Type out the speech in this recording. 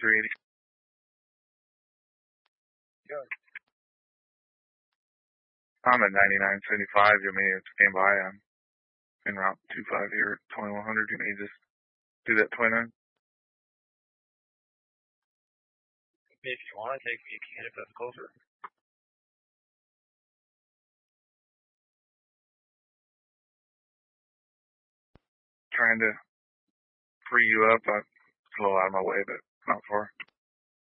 380. Yeah. I'm at 99.75. You may stand by. I'm en route 25 here at 2100. You may just do that 29. If you want to take me, you can if that's closer. Trying to free you up. It's a little out of my way, but not far.